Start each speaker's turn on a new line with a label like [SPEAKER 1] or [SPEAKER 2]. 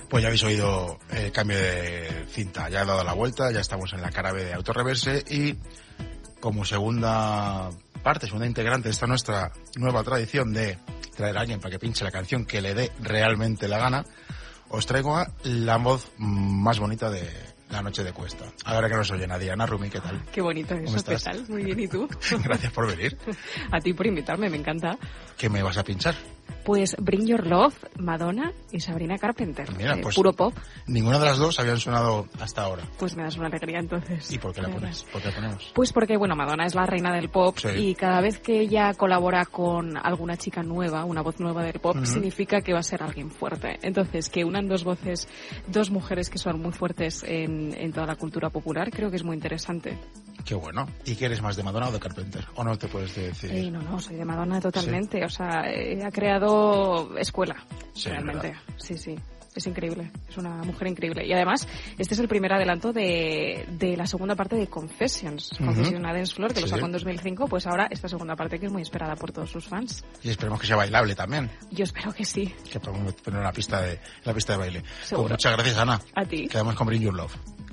[SPEAKER 1] Pues ya habéis oído el cambio de cinta, ya ha dado la vuelta, ya estamos en la cara B de Autorreverse y como segunda integrante de esta nuestra nueva tradición de traer a alguien para que pinche la canción que le dé realmente la gana, os traigo a la voz más bonita de la noche de Cuesta. Ahora que nos oye Diana Rumi, ¿qué tal?
[SPEAKER 2] Qué bonito eso, ¿qué tal? Muy bien, ¿y tú?
[SPEAKER 1] Gracias por venir.
[SPEAKER 2] A ti por invitarme, me encanta.
[SPEAKER 1] ¿Qué me vas a pinchar?
[SPEAKER 2] Pues Bring Your Love, Madonna y Sabrina Carpenter.
[SPEAKER 1] Mira, pues
[SPEAKER 2] puro pop.
[SPEAKER 1] Ninguna de las dos habían sonado hasta ahora.
[SPEAKER 2] Pues me das una alegría entonces.
[SPEAKER 1] ¿Y por qué la pones? ¿Por qué la ponemos?
[SPEAKER 2] Pues porque, bueno, Madonna es la reina del pop, sí, y cada vez que ella colabora con alguna chica nueva, una voz nueva del pop, significa que va a ser alguien fuerte. Entonces, que unan dos voces, dos mujeres que son muy fuertes en toda la cultura popular, creo que es muy interesante.
[SPEAKER 1] Qué bueno. ¿Y qué eres más, de Madonna o de Carpenter? ¿O no te puedes decir?
[SPEAKER 2] No, soy de Madonna totalmente. ¿Sí? O sea, ha creado escuela, sí, realmente. ¿Verdad? Sí. Es increíble, es una mujer increíble. Y además, este es el primer adelanto de la segunda parte de Confessions, Confession a Dance Floor, que lo sacó en 2005, pues ahora esta segunda parte que es muy esperada por todos sus fans.
[SPEAKER 1] Y esperemos que sea bailable también.
[SPEAKER 2] Yo espero que sí.
[SPEAKER 1] Que podamos poner la pista de baile.
[SPEAKER 2] Seguro.
[SPEAKER 1] Pues muchas gracias, Ana.
[SPEAKER 2] A ti.
[SPEAKER 1] Quedamos con Bring Your Love.